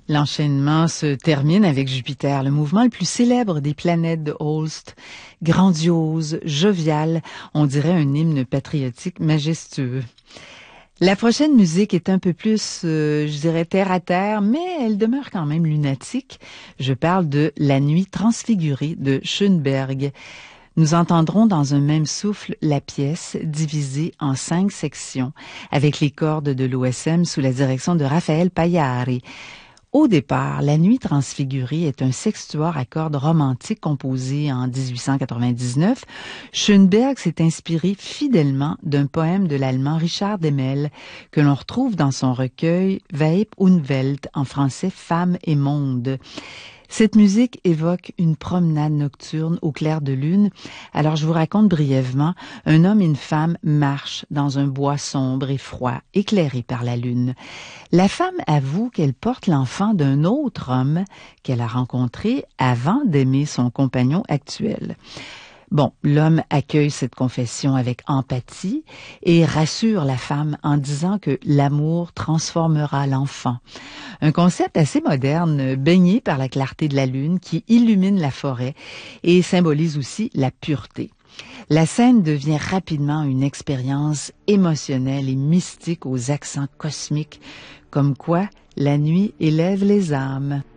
L'enchaînement se termine avec Jupiter, le mouvement le plus célèbre des planètes de Holst. Grandiose, jovial, on dirait un hymne patriotique majestueux. La prochaine musique est un peu plus, je dirais, terre à terre, mais elle demeure quand même lunatique. Je parle de La Nuit transfigurée de Schoenberg. Nous entendrons dans un même souffle la pièce divisée en 5 sections avec les cordes de l'OSM sous la direction de Raphaël Pagliari. Au départ, La Nuit transfigurée est un sextuor à cordes romantique composé en 1899. Schoenberg s'est inspiré fidèlement d'un poème de l'allemand Richard Demel que l'on retrouve dans son recueil Weib und Welt, en français Femme et Monde. Cette musique évoque une promenade nocturne au clair de lune. Alors je vous raconte brièvement, un homme et une femme marchent dans un bois sombre et froid, éclairé par la lune. La femme avoue qu'elle porte l'enfant d'un autre homme qu'elle a rencontré avant d'aimer son compagnon actuel. Bon, l'homme accueille cette confession avec empathie et rassure la femme en disant que l'amour transformera l'enfant. Un concept assez moderne, baigné par la clarté de la lune qui illumine la forêt et symbolise aussi la pureté. La scène devient rapidement une expérience émotionnelle et mystique aux accents cosmiques, comme quoi la nuit élève les âmes.